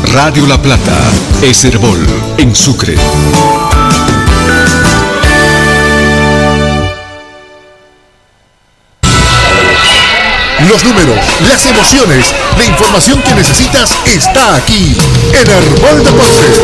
Radio La Plata, Eserbol, en Sucre. Los números, las emociones, la información que necesitas está aquí en Herbol Deportes.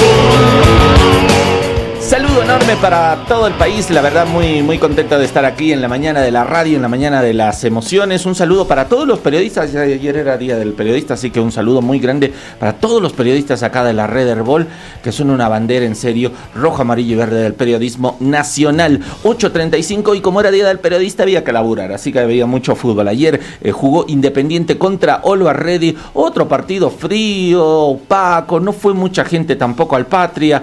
Saludo enorme para todo el país, la verdad muy contenta de estar aquí en la mañana de la radio, en la mañana de las emociones. Un saludo para todos los periodistas, ayer era Día del Periodista, así que un saludo muy grande para todos los periodistas acá de la red Herbol, que son una bandera en serio, rojo, amarillo y verde del periodismo nacional. 8:35 y como era Día del Periodista había que laburar, así que había mucho fútbol. Ayer jugó Independiente contra Always Ready, otro partido frío, opaco, no fue mucha gente tampoco al Patria.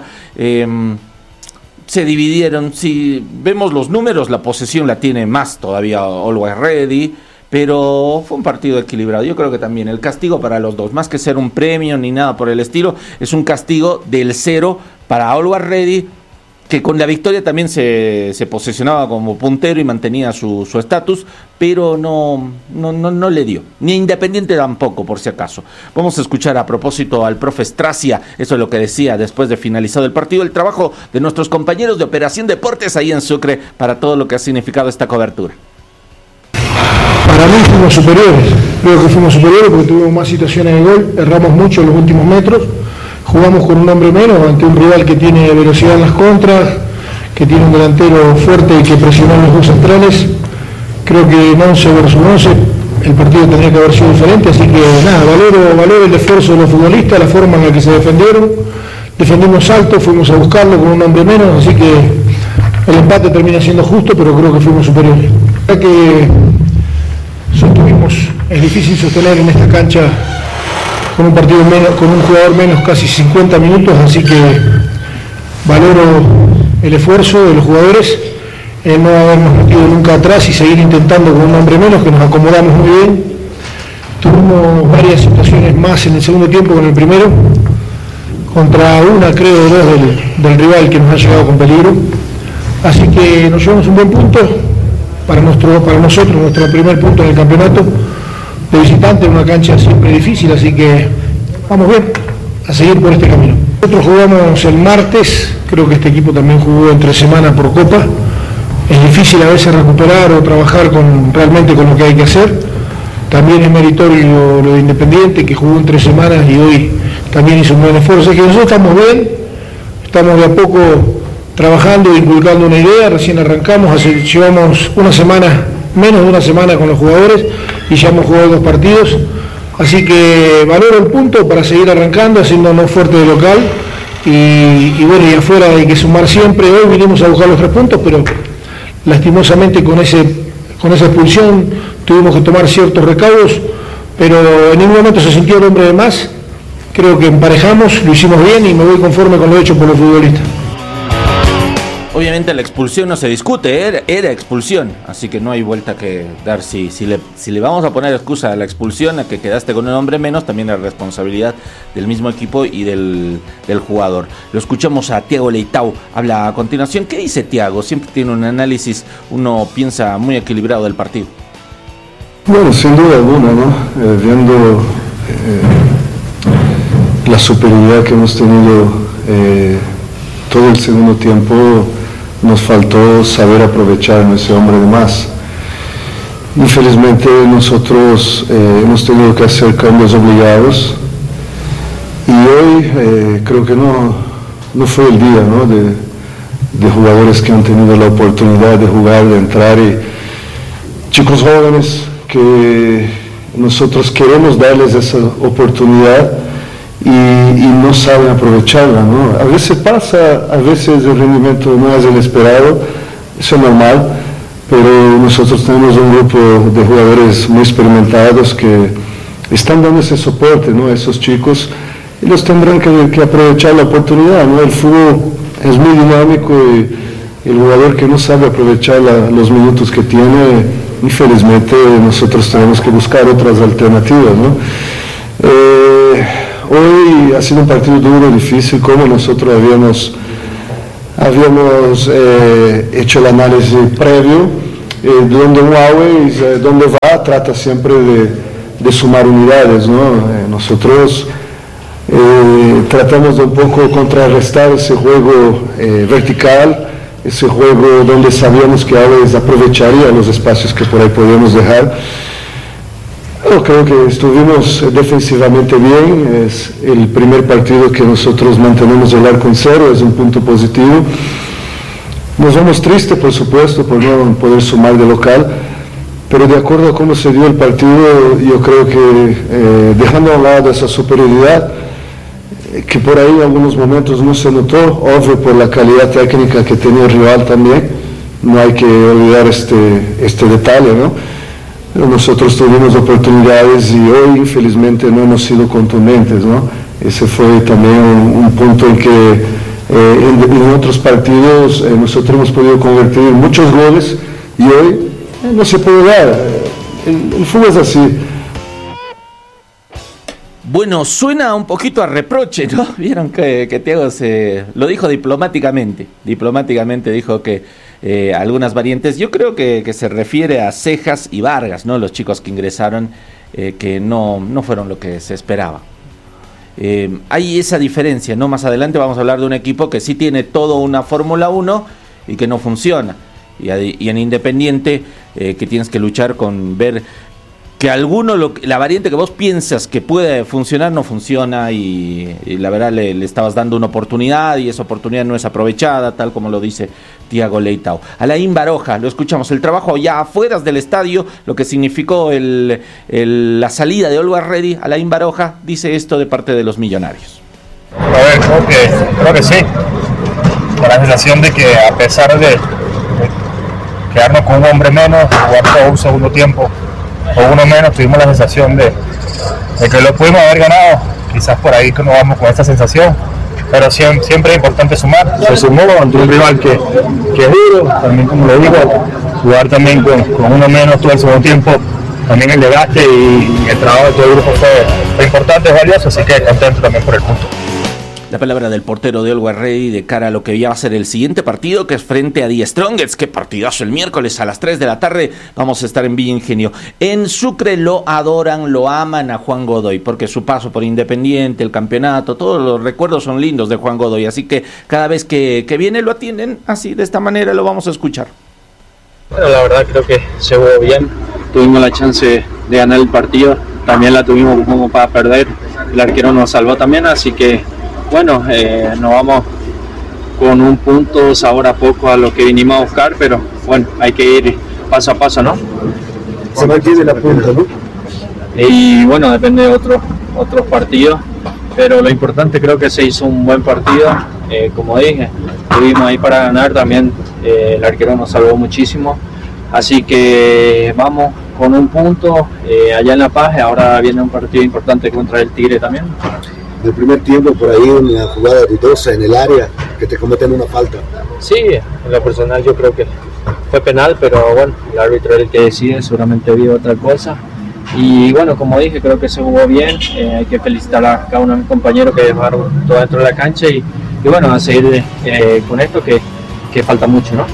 Se dividieron, si vemos los números, la posesión la tiene más todavía Always Ready, pero fue un partido equilibrado. Yo creo que también el castigo para los dos, más que ser un premio ni nada por el estilo, es un castigo del 0 para Always Ready, que con la victoria también se posicionaba como puntero y mantenía su estatus, pero no le dio, ni Independiente tampoco, por si acaso. Vamos a escuchar a propósito al profe Stracia, eso es lo que decía después de finalizado el partido, el trabajo de nuestros compañeros de Operación Deportes ahí en Sucre, para todo lo que ha significado esta cobertura. Para mí fuimos superiores, creo que fuimos superiores porque tuvimos más situaciones de gol, erramos mucho en los últimos metros. Jugamos con un hombre menos ante un rival que tiene velocidad en las contras, que tiene un delantero fuerte y que presionó en los dos centrales. Creo que en 11 versus 11 el partido tendría que haber sido diferente, así que nada, valoro el esfuerzo de los futbolistas, la forma en la que se defendieron. Defendimos alto, fuimos a buscarlo con un hombre menos, así que el empate termina siendo justo, pero creo que fuimos superiores. Ya que es difícil sostener en esta cancha con un partido menos, con un jugador menos casi 50 minutos, así que valoro el esfuerzo de los jugadores, no habernos metido nunca atrás y seguir intentando con un hombre menos, que nos acomodamos muy bien. Tuvimos varias situaciones más en el segundo tiempo que en el primero, contra una, creo, o dos del rival que nos ha llegado con peligro, así que nos llevamos un buen punto para nosotros, nuestro primer punto en el campeonato de visitante, en una cancha siempre difícil, así que vamos bien a seguir por este camino. Nosotros jugamos el martes, creo que este equipo también jugó entre semana por Copa. Es difícil a veces recuperar o trabajar realmente con lo que hay que hacer. También es meritorio lo de Independiente, que jugó entre semanas y hoy también hizo un buen esfuerzo. Es que nosotros estamos bien, estamos de a poco trabajando e inculcando una idea, recién arrancamos, llevamos menos de una semana con los jugadores y ya hemos jugado 2 partidos, así que valoro el punto para seguir arrancando, haciéndonos fuerte de local y bueno, y afuera hay que sumar siempre. Hoy vinimos a buscar los 3 puntos, pero lastimosamente con esa expulsión tuvimos que tomar ciertos recaudos, pero en ningún momento se sintió el hombre de más. Creo que emparejamos, lo hicimos bien y me voy conforme con lo hecho por los futbolistas. Obviamente la expulsión no se discute, era expulsión, así que no hay vuelta que dar. Si le vamos a poner excusa a la expulsión, a que quedaste con un hombre menos, también es responsabilidad del mismo equipo y del jugador. Lo escuchamos a Thiago Leitão, habla a continuación. ¿Qué dice Thiago? Siempre tiene un análisis, uno piensa muy equilibrado del partido. Bueno, sin duda alguna, ¿no? Viendo la superioridad que hemos tenido todo el segundo tiempo, nos faltó saber aprovechar a ese hombre de más. Infelizmente nosotros hemos tenido que hacer cambios obligados y hoy creo que no fue el día, ¿no? de jugadores que han tenido la oportunidad de jugar, de entrar, y chicos jóvenes que nosotros queremos darles esa oportunidad y no saben aprovecharla, ¿no? A veces pasa, a veces el rendimiento no es el esperado, eso es normal, pero nosotros tenemos un grupo de jugadores muy experimentados que están dando ese soporte, ¿no? A esos chicos, y los tendrán que aprovechar la oportunidad, ¿no? El fútbol es muy dinámico y el jugador que no sabe aprovechar los minutos que tiene, infelizmente nosotros tenemos que buscar otras alternativas, ¿no? Hoy ha sido un partido duro, difícil, como nosotros habíamos hecho el análisis previo, donde Huawei, donde va, trata siempre de sumar unidades, ¿no? Nosotros Tratamos de un poco contrarrestar ese juego vertical, ese juego donde sabíamos que Alves aprovecharía los espacios que por ahí podíamos dejar. Bueno, creo que estuvimos defensivamente bien, es el primer partido que nosotros mantenemos el arco en cero, es un punto positivo. Nos vamos tristes, por supuesto, por no poder sumar de local, pero de acuerdo a cómo se dio el partido, yo creo que dejando a un lado esa superioridad, que por ahí en algunos momentos no se notó, obvio por la calidad técnica que tenía el rival también, no hay que olvidar este detalle, ¿no? Pero nosotros tuvimos oportunidades y hoy infelizmente no hemos sido contundentes, ¿no? Ese fue también un punto en que en otros partidos nosotros hemos podido convertir muchos goles y hoy no se puede dar, el fútbol es así. Bueno, suena un poquito a reproche, ¿no? Vieron que Thiago lo dijo diplomáticamente dijo que algunas variantes, yo creo que se refiere a Cejas y Vargas, ¿no? Los chicos que ingresaron, que no fueron lo que se esperaba. Hay esa diferencia, ¿no? Más adelante vamos a hablar de un equipo que sí tiene todo una Fórmula 1 y que no funciona. Y en Independiente, que tienes que luchar con ver que la variante que vos piensas que puede funcionar no funciona y la verdad le estabas dando una oportunidad y esa oportunidad no es aprovechada, tal como lo dice Thiago Leitao. Alain Baroja, lo escuchamos, el trabajo ya afuera del estadio, lo que significó la salida de Always Ready. Alain Baroja dice esto de parte de los millonarios. A ver, creo que sí, con la sensación de que a pesar de quedarnos con un hombre menos, jugar todo un segundo tiempo o uno menos, tuvimos la sensación de que lo pudimos haber ganado, quizás por ahí que nos vamos con esta sensación, pero siempre es importante sumar. Se sumó ante un rival que es duro, también como lo digo, jugar también con uno menos todo el segundo tiempo, también el desgaste y el trabajo de todo el grupo fue importante, es valioso, así que contento también por el punto. La palabra del portero de Always Ready de cara a lo que ya va a ser el siguiente partido, que es frente a The Strongest. Qué partidazo el miércoles a las 3 de la tarde. Vamos a estar en Villa Ingenio. En Sucre lo adoran, lo aman a Juan Godoy, porque su paso por Independiente, el campeonato, todos los recuerdos son lindos de Juan Godoy. Así que cada vez que viene lo atienden así, de esta manera lo vamos a escuchar. Bueno, la verdad creo que se jugó bien. Tuvimos la chance de ganar el partido. También la tuvimos como para perder. El arquero nos salvó también, así que bueno, nos vamos con un punto, sabor a poco a lo que vinimos a buscar, pero bueno, hay que ir paso a paso, ¿no? Se mantiene la punta, ¿no? Y bueno, depende de otros partidos, pero lo importante creo que se hizo un buen partido, como dije, estuvimos ahí para ganar, también el arquero nos salvó muchísimo, así que vamos con un punto allá en La Paz, ahora viene un partido importante contra el Tigre también. El primer tiempo por ahí una jugada dudosa en el área que te cometen una falta. Sí, en lo personal yo creo que fue penal, pero bueno, el árbitro es el que decide, seguramente vio otra cosa. Y bueno, como dije, creo que se jugó bien, hay que felicitar a cada uno de mis compañeros que dejaron todo dentro de la cancha y bueno, a seguir con esto que falta mucho, ¿no?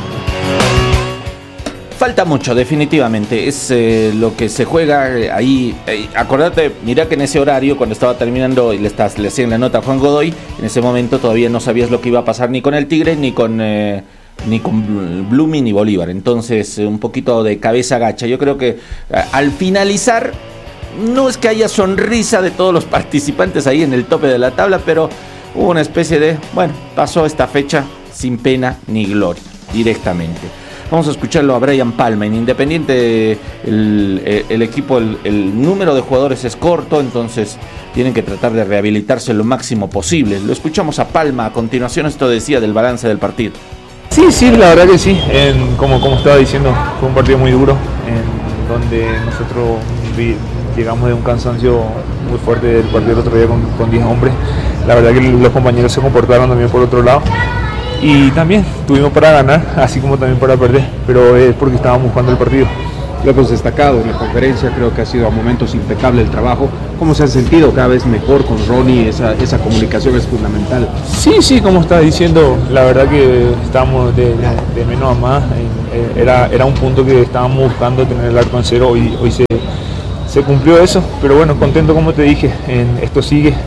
Falta mucho, definitivamente. Es lo que se juega ahí. Acordate, mira que en ese horario, cuando estaba terminando y le hacían la nota a Juan Godoy, en ese momento todavía no sabías lo que iba a pasar ni con el Tigre, ni con Blooming ni Bolívar. Entonces, un poquito de cabeza gacha. Yo creo que al finalizar, no es que haya sonrisa de todos los participantes ahí en el tope de la tabla, pero hubo una especie de, bueno, pasó esta fecha sin pena ni gloria, directamente. Vamos a escucharlo a Brian Palma. En Independiente el equipo, el número de jugadores es corto, entonces tienen que tratar de rehabilitarse lo máximo posible. Lo escuchamos a Palma a continuación. Esto decía del balance del partido. Sí, la verdad que sí. Como estaba diciendo, fue un partido muy duro, en donde nosotros llegamos de un cansancio muy fuerte del partido del otro día con 10 hombres. La verdad que los compañeros se comportaron también por otro lado. Y también tuvimos para ganar, así como también para perder, pero es porque estábamos buscando el partido. Lo hemos destacado en la conferencia, creo que ha sido a momentos impecable el trabajo. ¿Cómo se han sentido cada vez mejor con Ronnie? Esa comunicación es fundamental. Sí, como estás diciendo, la verdad que estábamos de menos a más. Era un punto que estábamos buscando, tener el arco en cero, y hoy se cumplió eso. Pero bueno, contento como te dije, esto sigue.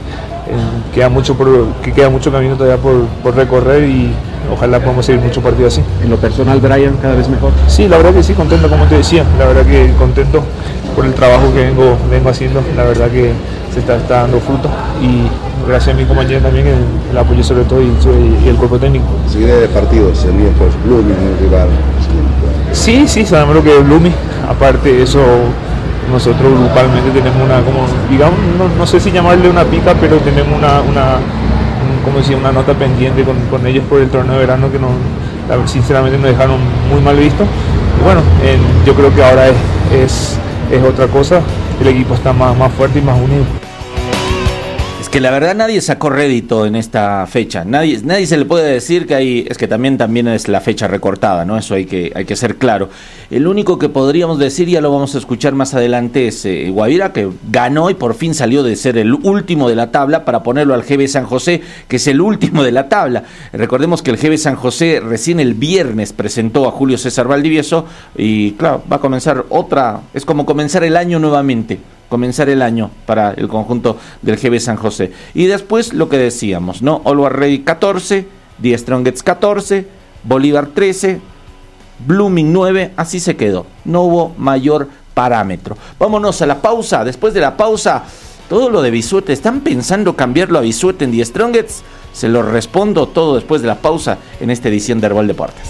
queda mucho camino todavía por recorrer y ojalá podamos seguir muchos partidos así. En lo personal, Brian, cada vez mejor. Sí, la verdad que sí, contento, como te decía, la verdad que contento por el trabajo que vengo haciendo, la verdad que se está dando fruto y gracias a mi compañero también, el apoyo sobre todo y el cuerpo técnico. Seguiré de partidos, el miércoles, Blooming, el rival. Sí, sabemos lo que es Blooming, aparte de eso nosotros grupalmente tenemos digamos, no sé si llamarle una pica, pero tenemos una nota pendiente con ellos por el torneo de verano que sinceramente nos dejaron muy mal visto. Y bueno, yo creo que ahora es otra cosa, el equipo está más fuerte y más unido. Que la verdad nadie sacó rédito en esta fecha, nadie se le puede decir que es que también es la fecha recortada, ¿no? Eso hay que ser claro. El único que podríamos decir, ya lo vamos a escuchar más adelante, es Guavirá, que ganó y por fin salió de ser el último de la tabla para ponerlo al GB San José, que es el último de la tabla. Recordemos que el GB San José recién el viernes presentó a Julio César Valdivieso y claro, va a comenzar es como comenzar el año nuevamente. Comenzar el año para el conjunto del GB San José. Y después lo que decíamos, ¿no? Always Ready 14, The Strongest 14, Bolívar 13, Blooming 9, así se quedó. No hubo mayor parámetro. Vámonos a la pausa. Después de la pausa, todo lo de Bisuete, ¿están pensando cambiarlo a Bisuete en The Strongest? Se lo respondo todo después de la pausa en esta edición de Herbol Deportes.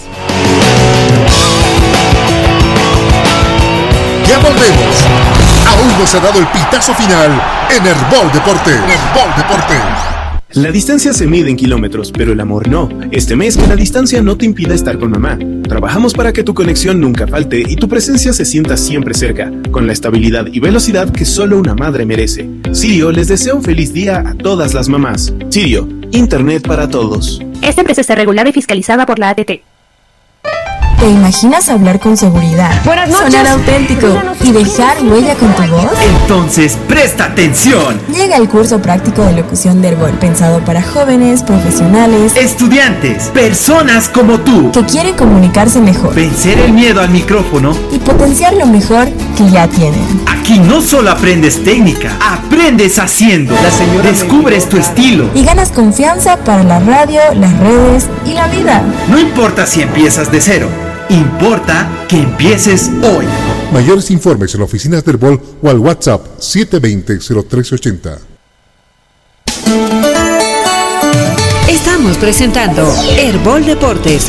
Ya volvemos. Aún no se ha dado el pitazo final en Herbol Deportes. La distancia se mide en kilómetros, pero el amor no. Este mes que la distancia no te impida estar con mamá. Trabajamos para que tu conexión nunca falte y tu presencia se sienta siempre cerca, con la estabilidad y velocidad que solo una madre merece. Sirio les desea un feliz día a todas las mamás. Sirio, Internet para todos. Esta empresa está regulada y fiscalizada por la ATT. ¿Te imaginas hablar con seguridad, sonar auténtico y dejar huella con tu voz? Entonces, presta atención. Llega el curso práctico de locución de Herbol, pensado para jóvenes, profesionales, estudiantes, personas como tú, que quieren comunicarse mejor, vencer el miedo al micrófono y potenciar lo mejor que ya tienen. Aquí no solo aprendes técnica, aprendes haciendo. Descubres tu estilo y ganas confianza para la radio, las redes y la vida. No importa si empiezas de cero, importa que empieces hoy. Mayores informes en la oficina de Herbol o al WhatsApp 720-0380. Estamos presentando Herbol Deportes.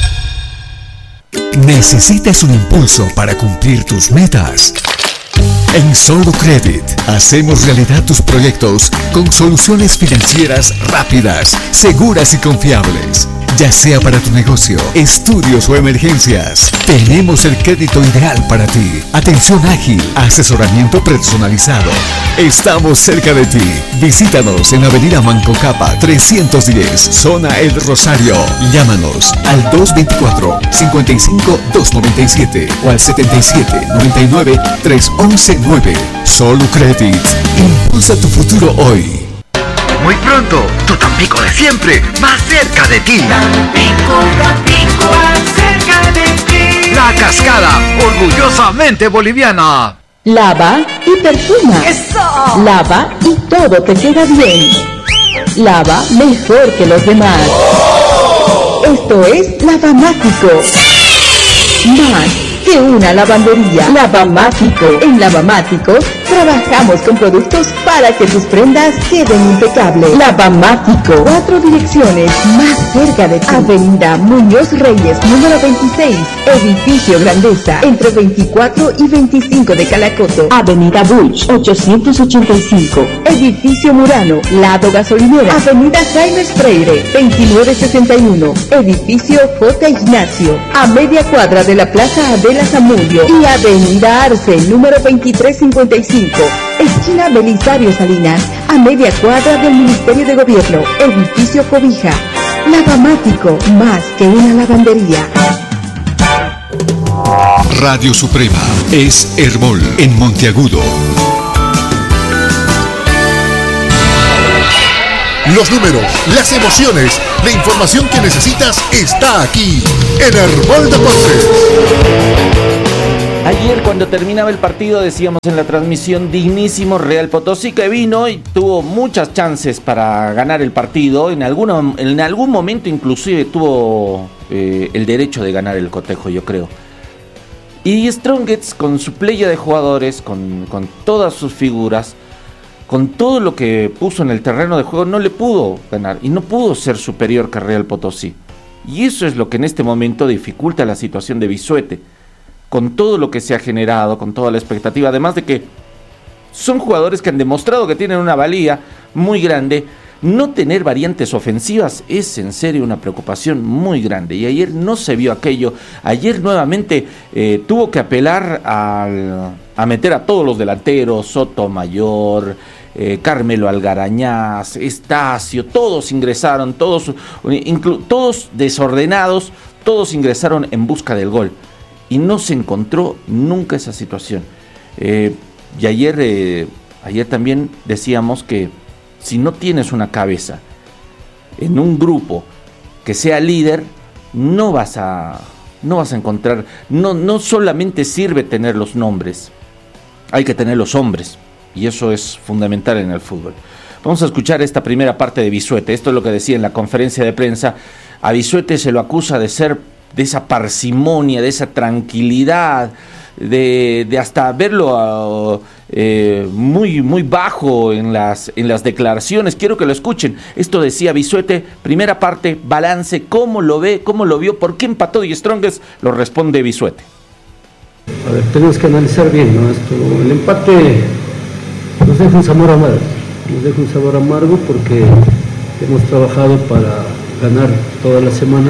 ¿Necesitas un impulso para cumplir tus metas? En Solo Credit hacemos realidad tus proyectos con soluciones financieras rápidas, seguras y confiables. Ya sea para tu negocio, estudios o emergencias, tenemos el crédito ideal para ti. Atención ágil, asesoramiento personalizado. Estamos cerca de ti. Visítanos en Avenida Manco Capa 310, Zona El Rosario. Llámanos al 224-55-297 o al 77-99-311-9. Solo Credit. Impulsa tu futuro hoy. Muy pronto, tu Tampico de siempre, más cerca de ti. Tampico, más cerca de ti. La Cascada, orgullosamente boliviana. Lava y perfuma. ¡Eso! Lava y todo te queda bien. Lava mejor que los demás. Esto es Lavamático. Más que una lavandería. Lavamático. En Lavamático trabajamos con productos para que tus prendas queden impecables. Lavamático. 4 direcciones más cerca de ti. Avenida Muñoz Reyes, número 26. Edificio Grandeza, entre 24 y 25 de Calacoto. Avenida Bulch, 885. Edificio Murano, lado gasolinera. Avenida Jaime Freire, 2961. Edificio J. Ignacio, a media cuadra de la Plaza Adela Zamudio. Y Avenida Arce, número 2355. Esquina Belisario Salinas, a media cuadra del Ministerio de Gobierno. Edificio Cobija. Lavamático, más que una lavandería. Radio Suprema es Herbol en Monteagudo. Los números, las emociones, la información que necesitas está aquí en Herbol Deportes. Ayer cuando terminaba el partido decíamos en la transmisión, dignísimo Real Potosí, que vino y tuvo muchas chances para ganar el partido. En algún momento inclusive tuvo el derecho de ganar el cotejo, yo creo. Y Strongets, con su playa de jugadores, con todas sus figuras, con todo lo que puso en el terreno de juego, no le pudo ganar y no pudo ser superior que Real Potosí. Y eso es lo que en este momento dificulta la situación de Bisuete, con todo lo que se ha generado, con toda la expectativa, además de que son jugadores que han demostrado que tienen una valía muy grande. No tener variantes ofensivas es en serio una preocupación muy grande, y ayer no se vio aquello. Ayer nuevamente tuvo que apelar a meter a todos los delanteros, Sotomayor, Carmelo Algarañaz, Estacio, todos ingresaron, todos desordenados, todos ingresaron en busca del gol, y no se encontró nunca esa situación. Y ayer también decíamos que si no tienes una cabeza en un grupo que sea líder, no vas a encontrar, no solamente sirve tener los nombres, hay que tener los hombres, y eso es fundamental en el fútbol. Vamos a escuchar esta primera parte de Bisuete. Esto es lo que decía en la conferencia de prensa. A Bisuete se lo acusa de esa parsimonia, de esa tranquilidad, de hasta verlo muy, muy bajo en las declaraciones. Quiero que lo escuchen. Esto decía Bisuete, primera parte, balance, ¿cómo lo ve? ¿Cómo lo vio? ¿Por qué empató Die Strongest? Lo responde Bisuete. A ver, tenemos que analizar bien, ¿no? El empate nos deja un sabor amargo, porque hemos trabajado para ganar toda la semana,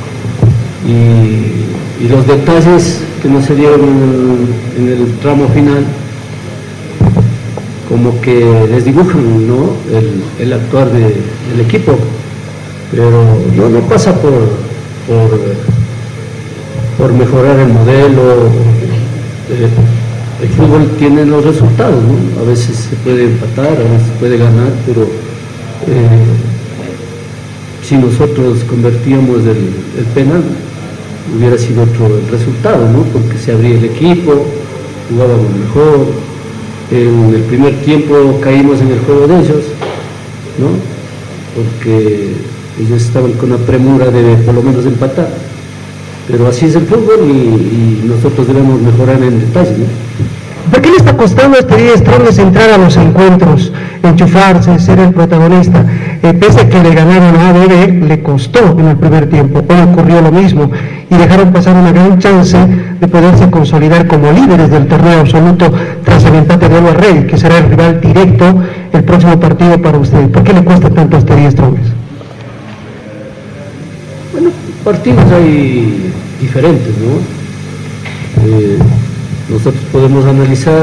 y los detalles que no se dieron en el tramo final como que desdibujan, ¿no?, el actuar del equipo, pero no pasa por mejorar el modelo. El fútbol tiene los resultados, ¿no? A veces se puede empatar, a veces se puede ganar, pero si nosotros convertíamos el penal, hubiera sido otro el resultado, ¿no? Porque se abría el equipo, jugábamos mejor. En el primer tiempo caímos en el juego de ellos, ¿no? Porque ellos estaban con la premura de por lo menos empatar. Pero así es el fútbol, y nosotros debemos mejorar en detalle, ¿no? ¿Por qué le está costando a Die Strongest entrar a los encuentros, enchufarse, ser el protagonista? Pese a que le ganaron a ADB, le costó en el primer tiempo. Hoy ocurrió lo mismo y dejaron pasar una gran chance de poderse consolidar como líderes del torneo absoluto tras el empate de Alba Rey, que será el rival directo el próximo partido para usted. ¿Por qué le cuesta tanto a Die Strongest? Bueno, partidos hay diferentes, ¿no? Nosotros podemos analizar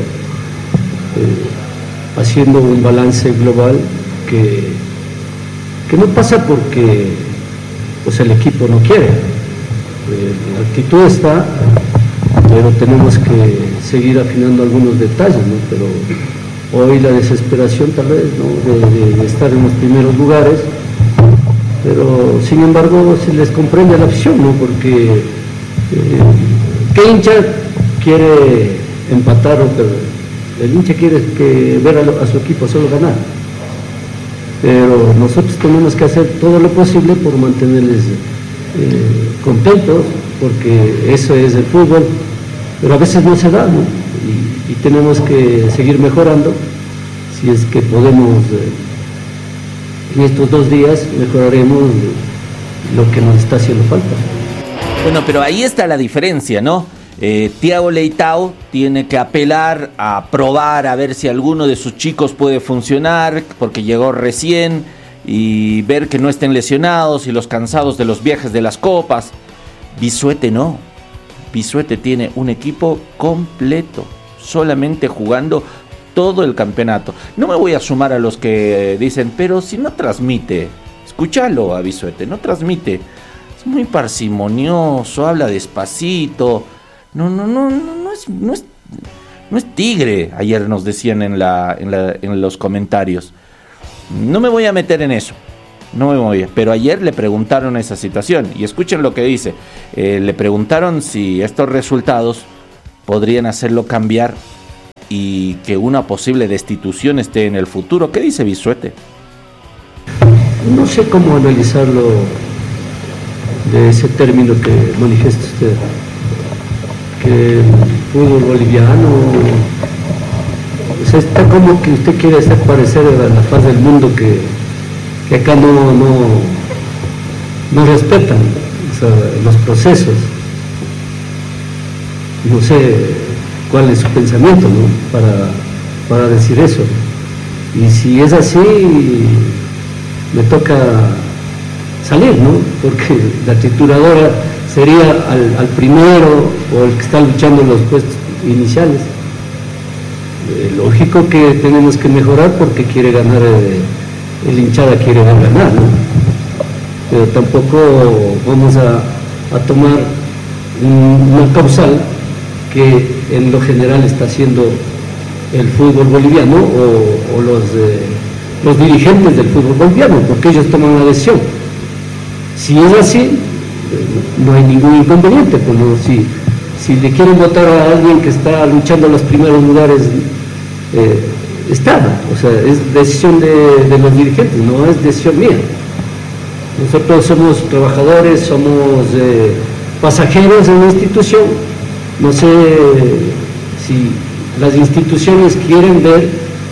haciendo un balance global que no pasa porque pues el equipo no quiere. La actitud está, pero tenemos que seguir afinando algunos detalles, ¿no? Pero hoy la desesperación tal vez, ¿no?, de estar en los primeros lugares, pero sin embargo se les comprende a la afición, ¿no? Porque ¿qué hincha quiere empatar o perder? El hincha quiere ver a su equipo solo ganar, pero nosotros tenemos que hacer todo lo posible por mantenerles contentos, porque eso es el fútbol, pero a veces no se da, ¿no? Y tenemos que seguir mejorando. Si es que podemos, en estos 2 días mejoraremos lo que nos está haciendo falta. Bueno, pero ahí está la diferencia, ¿no? Thiago Leitao tiene que apelar a probar a ver si alguno de sus chicos puede funcionar, porque llegó recién, y ver que no estén lesionados y los cansados de los viajes de las copas. Bisuete no. Bisuete tiene un equipo completo, solamente jugando todo el campeonato. No me voy a sumar a los que dicen, pero si no transmite, escúchalo a Bisuete, no transmite, es muy parsimonioso, habla despacito. No es tigre, ayer nos decían en los comentarios. No me voy a meter en eso, pero ayer le preguntaron esa situación, y escuchen lo que dice. Le preguntaron si estos resultados podrían hacerlo cambiar y que una posible destitución esté en el futuro. ¿Qué dice Bisuete? No sé cómo analizarlo de ese término que manifiesta usted, que el fútbol boliviano, o sea, está como que usted quiere hacer parecer a la faz del mundo que acá no respetan, o sea, los procesos. No sé cuál es su pensamiento, ¿no? para decir eso. Y si es así, me toca salir, ¿no? Porque la trituradora sería al primero o el que está luchando en los puestos iniciales. Lógico que tenemos que mejorar porque quiere ganar, el hinchada quiere ganar, ¿no? Pero tampoco vamos a tomar una causal que en lo general está haciendo el fútbol boliviano o los dirigentes del fútbol boliviano, porque ellos toman una decisión. Si es así, no hay ningún inconveniente, pues no, si le quieren votar a alguien que está luchando en los primeros lugares, está, o sea, es decisión de los dirigentes, no es decisión mía. Nosotros somos trabajadores, somos pasajeros en la institución. No sé si las instituciones quieren ver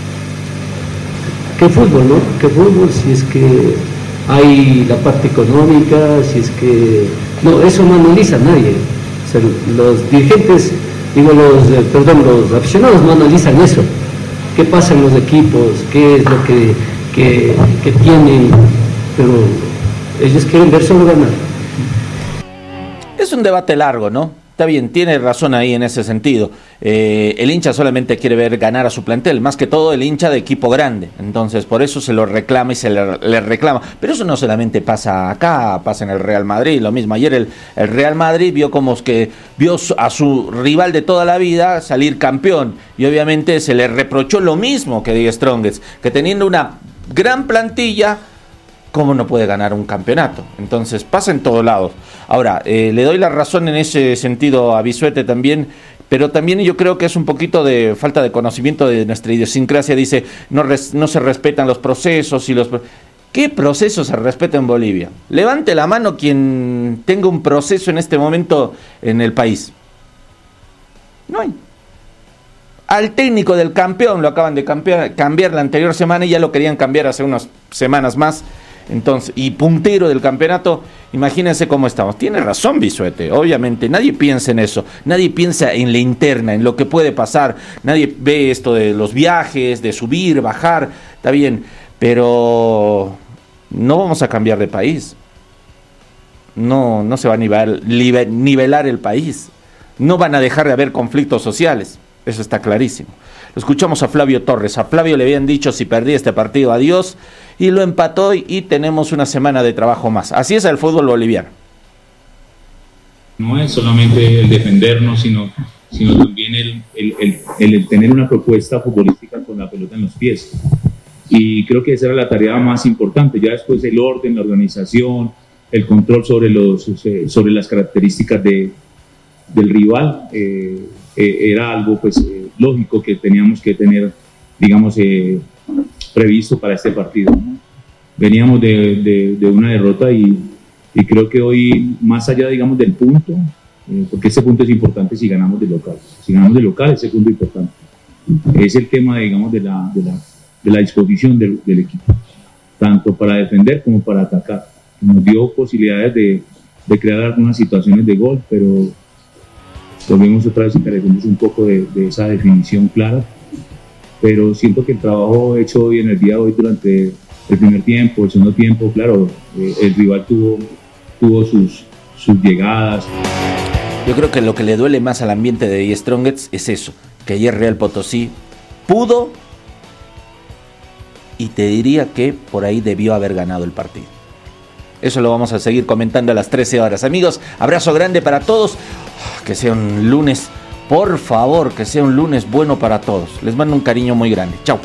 qué fútbol, ¿no? Qué fútbol, si es que hay la parte económica, si es que... No, eso no analiza nadie. O sea, los dirigentes, los aficionados no analizan eso. ¿Qué pasa en los equipos? ¿Qué es lo que tienen? Pero ellos quieren ver solo ganar. Es un debate largo, ¿no? Está bien, tiene razón ahí en ese sentido. El hincha solamente quiere ver ganar a su plantel, más que todo el hincha de equipo grande. Entonces, por eso se lo reclama y se le reclama. Pero eso no solamente pasa acá, pasa en el Real Madrid. Lo mismo, ayer el Real Madrid vio a su rival de toda la vida salir campeón. Y obviamente se le reprochó lo mismo que Die Strongest, que teniendo una gran plantilla, ¿cómo no puede ganar un campeonato? Entonces pasa en todos lados. Ahora, le doy la razón en ese sentido a Bisuete también, pero también yo creo que es un poquito de falta de conocimiento de nuestra idiosincrasia. Dice, no se respetan los procesos y los... ¿Qué proceso se respeta en Bolivia? Levante la mano quien tenga un proceso en este momento en el país. No hay. Al técnico del campeón lo acaban de cambiar la anterior semana y ya lo querían cambiar hace unas semanas más. Entonces, y puntero del campeonato, imagínense cómo estamos. Tiene razón Bisuete, obviamente, nadie piensa en eso, nadie piensa en la interna, en lo que puede pasar, nadie ve esto de los viajes, de subir, bajar, está bien, pero no vamos a cambiar de país, no se va a nivelar el país, no van a dejar de haber conflictos sociales, eso está clarísimo. Lo escuchamos a Flavio Torres, a Flavio le habían dicho si perdía este partido adiós, y lo empató y tenemos una semana de trabajo más. Así es el fútbol boliviano. No es solamente el defendernos, sino también el tener una propuesta futbolística con la pelota en los pies. Y creo que esa era la tarea más importante. Ya después el orden, la organización, el control sobre las características del rival, era algo pues lógico que teníamos que tener, digamos, previsto para este partido, ¿no? Veníamos de una derrota y creo que hoy, más allá, digamos, del punto, porque ese punto es importante si ganamos de local. Si ganamos de local, ese punto es importante. Es el tema, digamos, de la disposición del equipo, tanto para defender como para atacar. Nos dio posibilidades de crear algunas situaciones de gol, pero volvemos otra vez y carecemos un poco de esa definición clara. Pero siento que el trabajo hecho hoy en el día de hoy durante el primer tiempo, el segundo tiempo, claro, el rival tuvo sus llegadas. Yo creo que lo que le duele más al ambiente de Die Strongest es eso, que ayer Real Potosí pudo y te diría que por ahí debió haber ganado el partido. Eso lo vamos a seguir comentando a las 13 horas. Amigos, abrazo grande para todos, que sea un lunes... Por favor, que sea un lunes bueno para todos. Les mando un cariño muy grande. Chao.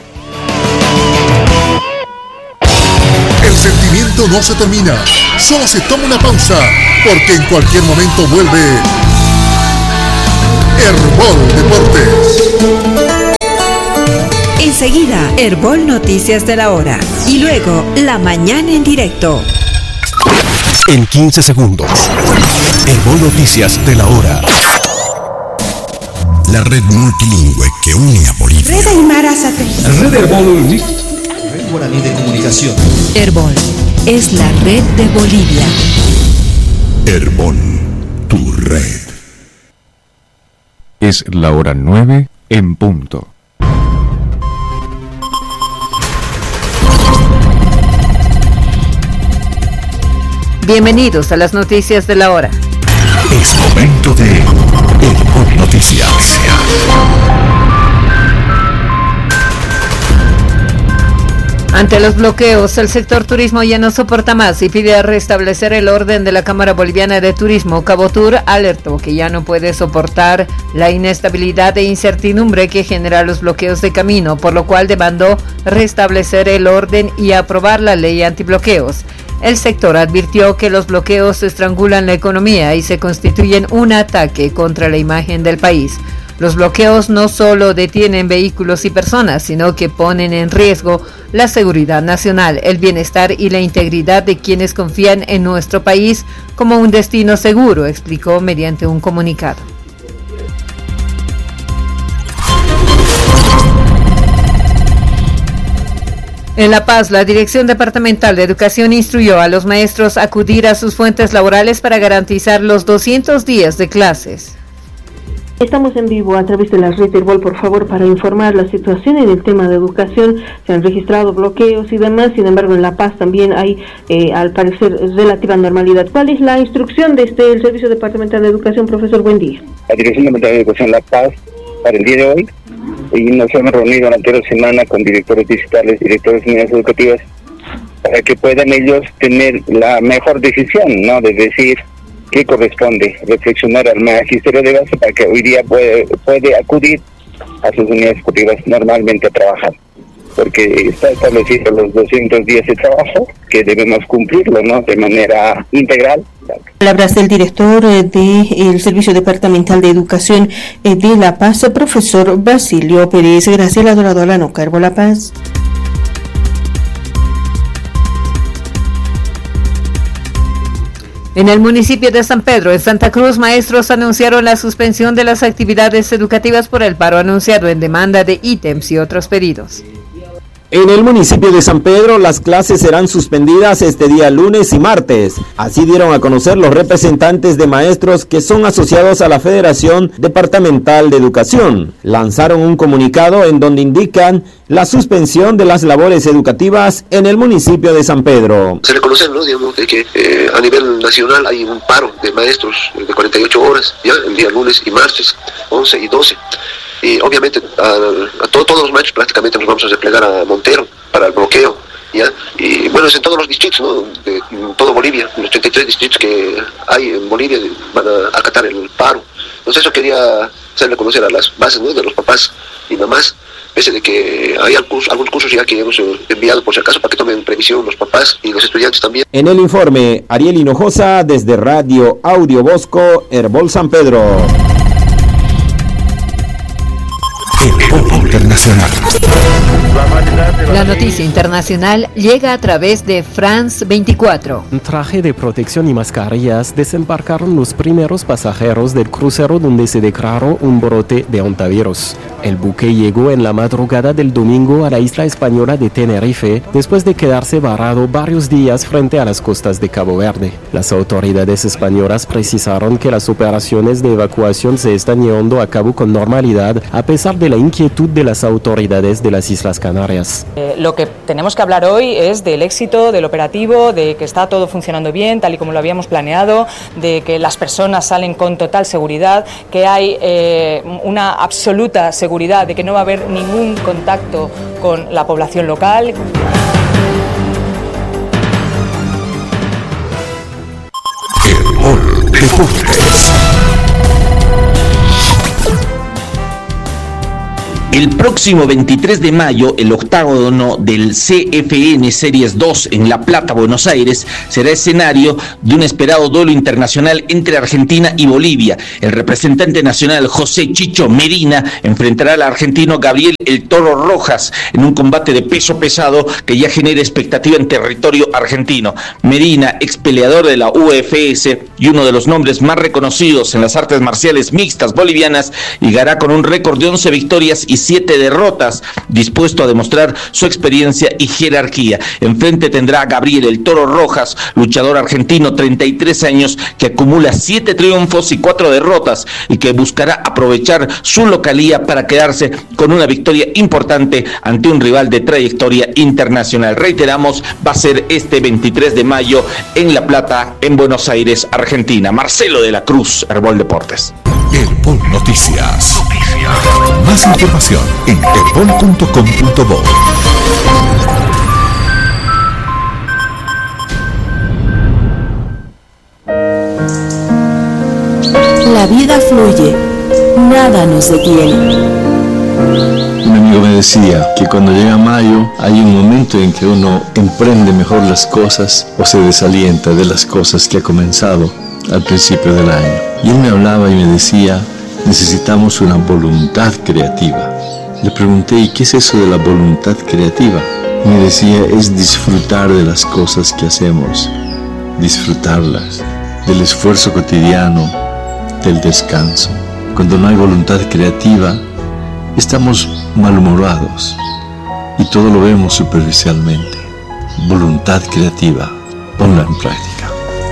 El sentimiento no se termina. Solo se toma una pausa. Porque en cualquier momento vuelve Herbol Deportes. Enseguida, Herbol Noticias de la Hora. Y luego, La Mañana en directo. En 15 segundos, Herbol Noticias de la Hora. La red multilingüe que une a Bolivia. Red Aymara Satélite. Red Herbol. Red Guaraní de Comunicación. Herbol es la red de Bolivia. Herbol, tu red. Es la hora 9 en punto. Bienvenidos a las noticias de la hora. Es momento de Herbol Noticias. Ante los bloqueos, el sector turismo ya no soporta más y pide restablecer el orden de la Cámara Boliviana de Turismo. Cabotur alertó que ya no puede soportar la inestabilidad e incertidumbre que genera los bloqueos de camino, por lo cual demandó restablecer el orden y aprobar la ley antibloqueos. El sector advirtió que los bloqueos estrangulan la economía y se constituyen un ataque contra la imagen del país. Los bloqueos no solo detienen vehículos y personas, sino que ponen en riesgo la seguridad nacional, el bienestar y la integridad de quienes confían en nuestro país como un destino seguro, explicó mediante un comunicado. En La Paz, la Dirección Departamental de Educación instruyó a los maestros a acudir a sus fuentes laborales para garantizar los 200 días de clases. Estamos en vivo a través de la red Herbol, por favor, para informar la situación en el tema de educación. Se han registrado bloqueos y demás, sin embargo en La Paz también hay, al parecer, relativa normalidad. ¿Cuál es la instrucción desde el Servicio Departamental de Educación, profesor? Buen día. La Dirección Departamental de Educación La Paz, para el día de hoy, y nos hemos reunido la anterior semana con directores distritales, directores de unidades educativas, para que puedan ellos tener la mejor decisión, ¿no?, de decir qué corresponde, reflexionar al magisterio de base para que hoy día puede acudir a sus unidades ejecutivas normalmente a trabajar, porque está establecido los 200 días de trabajo que debemos cumplirlo, ¿no?, de manera integral. Palabras del director del Servicio Departamental de Educación de La Paz, profesor Basilio Pérez. Gracias, la doradora No Carbo La Paz. En el municipio de San Pedro, en Santa Cruz, maestros anunciaron la suspensión de las actividades educativas por el paro anunciado en demanda de ítems y otros pedidos. En el municipio de San Pedro, las clases serán suspendidas este día lunes y martes. Así dieron a conocer los representantes de maestros que son asociados a la Federación Departamental de Educación. Lanzaron un comunicado en donde indican la suspensión de las labores educativas en el municipio de San Pedro. Se reconoce, ¿no?, digamos, de que a nivel nacional hay un paro de maestros de 48 horas, ya, el día lunes y martes, 11 y 12. Y obviamente a todos los maestros prácticamente nos vamos a replegar a Montero para el bloqueo, ¿ya? Y bueno, es en todos los distritos, ¿no?, de todo Bolivia, los 33 distritos que hay en Bolivia van a acatar el paro. Entonces eso quería hacerle conocer a las bases, ¿no?, de los papás y mamás, pese de que hay algunos cursos ya que hemos enviado por si acaso para que tomen previsión los papás y los estudiantes también. En el informe, Ariel Hinojosa desde Radio Audio Bosco, Herbol San Pedro. Internacional. La noticia internacional llega a través de France 24. Un traje de protección y mascarillas desembarcaron los primeros pasajeros del crucero donde se declaró un brote de hantavirus. El buque llegó en la madrugada del domingo a la isla española de Tenerife después de quedarse varado varios días frente a las costas de Cabo Verde. Las autoridades españolas precisaron que las operaciones de evacuación se están llevando a cabo con normalidad a pesar de la inquietud de las autoridades de las Islas Canarias. Lo que tenemos que hablar hoy es del éxito del operativo, de que está todo funcionando bien, tal y como lo habíamos planeado, de que las personas salen con total seguridad, que hay una absoluta seguridad de que no va a haber ningún contacto con la población local. Herbol Deportes. El próximo 23 de mayo, el octágono del CFN Series 2 en La Plata, Buenos Aires, será escenario de un esperado duelo internacional entre Argentina y Bolivia. El representante nacional José Chicho Medina enfrentará al argentino Gabriel El Toro Rojas en un combate de peso pesado que ya genera expectativa en territorio argentino. Medina, ex peleador de la UFS y uno de los nombres más reconocidos en las artes marciales mixtas bolivianas, llegará con un récord de 11 victorias y 7 derrotas, dispuesto a demostrar su experiencia y jerarquía. Enfrente tendrá a Gabriel El Toro Rojas, luchador argentino, 33 años, que acumula 7 triunfos y 4 derrotas y que buscará aprovechar su localía para quedarse con una victoria importante ante un rival de trayectoria internacional. Reiteramos, va a ser este 23 de mayo en La Plata, en Buenos Aires, Argentina. Marcelo de la Cruz, Herbol Deportes. Herbol Noticias. Más información en herbol.com.bo. La vida fluye, nada nos detiene. Un amigo me decía que cuando llega mayo hay un momento en que uno emprende mejor las cosas o se desalienta de las cosas que ha comenzado al principio del año. Y él me hablaba y me decía: necesitamos una voluntad creativa. Le pregunté: ¿y qué es eso de la voluntad creativa? Y me decía: es disfrutar de las cosas que hacemos, disfrutarlas, del esfuerzo cotidiano, del descanso. Cuando no hay voluntad creativa, estamos malhumorados y todo lo vemos superficialmente. Voluntad creativa, ponla en práctica.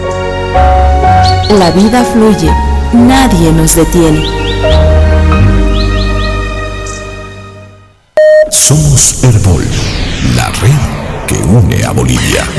La vida fluye, nadie nos detiene. Somos Herbol, la red que une a Bolivia.